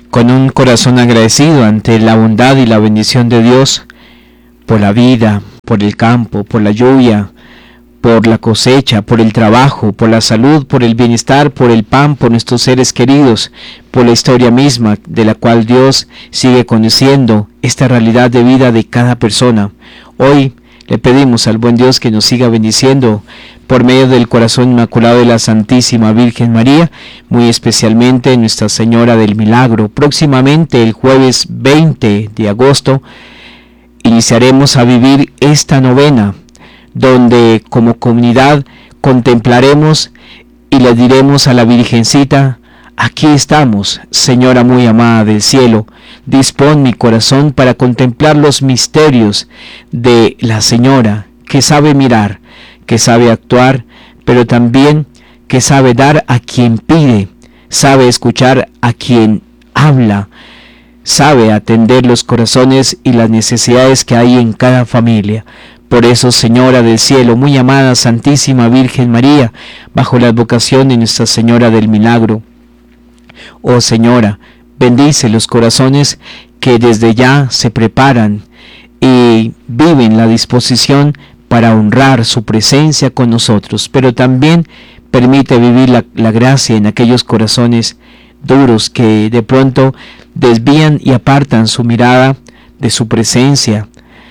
con un corazón agradecido ante la bondad y la bendición de Dios por la vida, por el campo, por la lluvia, por la cosecha, por el trabajo, por la salud, por el bienestar, por el pan, por nuestros seres queridos, por la historia misma de la cual Dios sigue conociendo esta realidad de vida de cada persona. Hoy le pedimos al buen Dios que nos siga bendiciendo por medio del corazón inmaculado de la Santísima Virgen María, muy especialmente Nuestra Señora del Milagro. Próximamente, el jueves 20 de agosto, iniciaremos a vivir esta novena, donde como comunidad contemplaremos y le diremos a la Virgencita: aquí estamos, Señora muy amada del cielo, dispón mi corazón para contemplar los misterios de la Señora, que sabe mirar, que sabe actuar, pero también que sabe dar a quien pide, sabe escuchar a quien habla, sabe atender los corazones y las necesidades que hay en cada familia. Por eso, Señora del cielo, muy amada Santísima Virgen María, bajo la advocación de Nuestra Señora del Milagro, oh Señora, bendice los corazones que desde ya se preparan y viven la disposición para honrar su presencia con nosotros, pero también permite vivir la gracia en aquellos corazones duros que de pronto desvían y apartan su mirada de su presencia.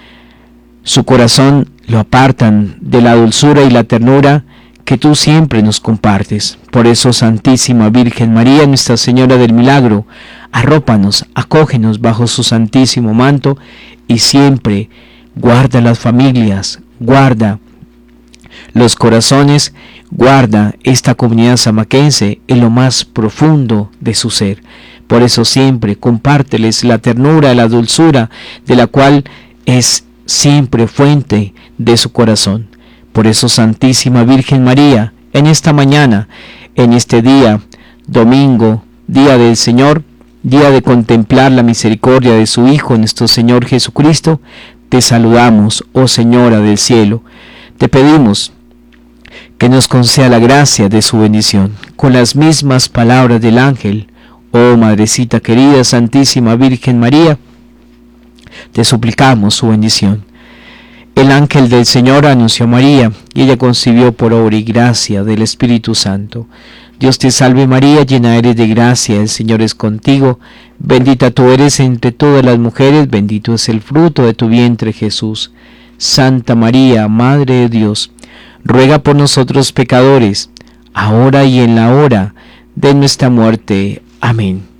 Su corazón lo apartan de la dulzura y la ternura que tú siempre nos compartes. Por eso, Santísima Virgen María, Nuestra Señora del Milagro, arrópanos, acógenos bajo su santísimo manto y siempre guarda las familias, guarda los corazones, guarda esta comunidad samaquense en lo más profundo de su ser. Por eso siempre compárteles la ternura, la dulzura de la cual es siempre fuente de su corazón. Por eso, Santísima Virgen María, en esta mañana, en este día, domingo, día del Señor, día de contemplar la misericordia de su Hijo, nuestro Señor Jesucristo, te saludamos, oh Señora del cielo. Te pedimos que nos conceda la gracia de su bendición, con las mismas palabras del ángel. Oh Madrecita querida, Santísima Virgen María, te suplicamos su bendición. El ángel del Señor anunció a María, y ella concibió por obra y gracia del Espíritu Santo. Dios te salve María, llena eres de gracia, el Señor es contigo. Bendita tú eres entre todas las mujeres, bendito es el fruto de tu vientre Jesús. Santa María, Madre de Dios, ruega por nosotros pecadores, ahora y en la hora de nuestra muerte. Amén.